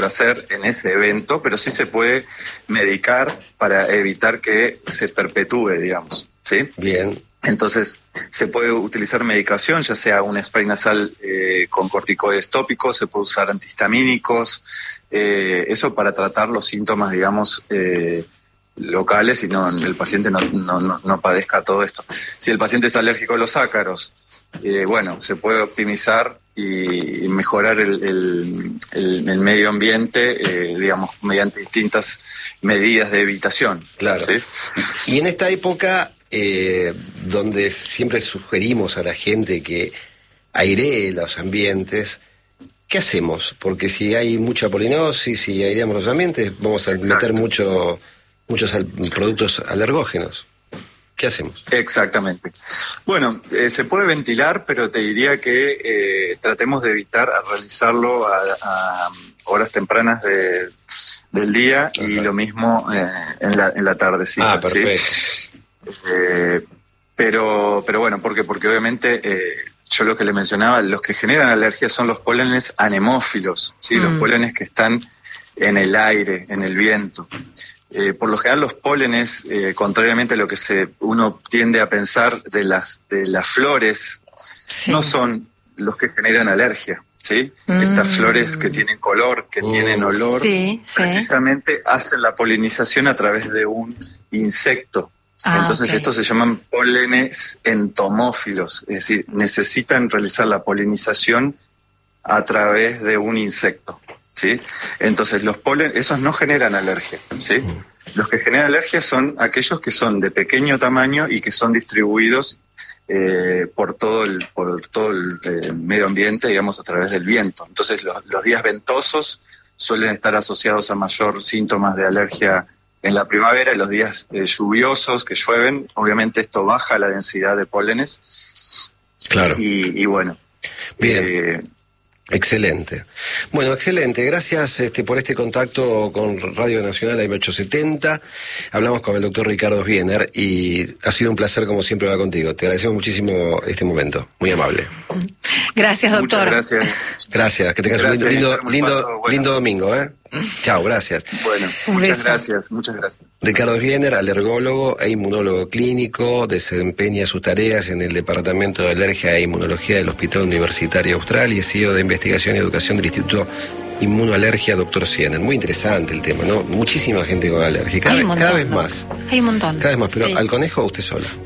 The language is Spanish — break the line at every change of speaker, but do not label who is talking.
hacer en ese evento, pero sí se puede medicar para evitar que se perpetúe, digamos, ¿sí?
Bien.
Entonces, se puede utilizar medicación, ya sea un spray nasal con corticoides tópicos, se puede usar antihistamínicos, eso para tratar los síntomas, digamos, locales y el paciente no padezca todo esto. Si el paciente es alérgico a los ácaros, bueno, se puede optimizar y mejorar el medio ambiente, digamos, mediante distintas medidas de evitación.
Claro.
¿Sí?
Y en esta época, donde siempre sugerimos a la gente que airee los ambientes, ¿qué hacemos? Porque si hay mucha polinosis, si aireamos los ambientes, vamos a meter muchos productos alergógenos. ¿Qué hacemos?
Exactamente. Bueno, se puede ventilar, pero te diría que tratemos de evitar realizarlo a horas tempranas del día. Ajá. Y lo mismo en la tardecita.
Ah, perfecto.
¿Sí? Pero bueno, porque obviamente yo lo que le mencionaba, los que generan alergia son los pólenes anemófilos, ¿sí? Los pólenes que están en el aire, en el viento. Por lo general los pólenes, contrariamente a lo que uno tiende a pensar de las flores, sí, no son los que generan alergia, ¿sí? Estas flores que tienen color, que tienen olor, sí, precisamente hacen la polinización a través de un insecto. Entonces estos se llaman pólenes entomófilos, es decir, necesitan realizar la polinización a través de un insecto, ¿sí? Entonces los pólenes, esos no generan alergia, ¿sí? Los que generan alergia son aquellos que son de pequeño tamaño y que son distribuidos por todo el medio ambiente, digamos, a través del viento. Entonces los días ventosos suelen estar asociados a mayor síntomas de alergia en la primavera, y los días lluviosos que llueven, obviamente esto baja la densidad de pólenes.
Claro.
Y bueno.
Bien. Excelente. Bueno, excelente. Gracias por este contacto con Radio Nacional AM870. Hablamos con el doctor Ricardo Sbiener y ha sido un placer, como siempre, hablar contigo. Te agradecemos muchísimo este momento. Muy amable.
Gracias, doctor.
Muchas gracias.
Gracias. Que tengas un lindo domingo, ¿eh? Chao, gracias.
Bueno, muchas gracias.
Ricardo Sbiener, alergólogo e inmunólogo clínico, desempeña sus tareas en el Departamento de Alergia e Inmunología del Hospital Universitario Austral y es CEO de Investigación y Educación del Instituto Inmunoalergia, doctor Sbiener. Muy interesante el tema, ¿no? Muchísima gente con alergia, cada vez más.
Hay un montón.
Cada vez más, pero sí. Al conejo usted sola.